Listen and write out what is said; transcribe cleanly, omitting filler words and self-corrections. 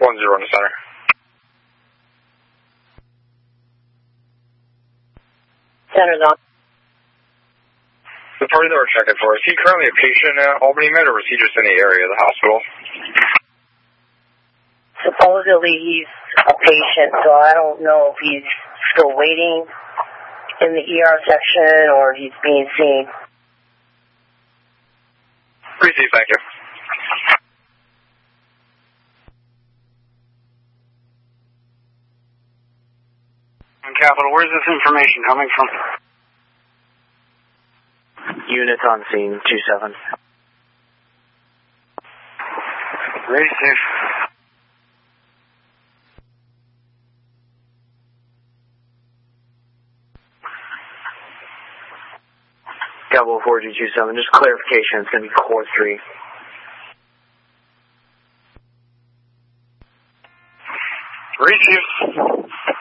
1-0 in the center. Center's on. The party that we're checking for, is he currently a patient at Albany Med, or was he just in the area of the hospital? Supposedly he's a patient, so I don't know if he's still waiting in the ER section or he's being seen. Receive, thank you. Capital, where's this information coming from? Units on scene, 2-7. Receive. Cabo 4G27, just clarification, it's going to be core 3. Receive.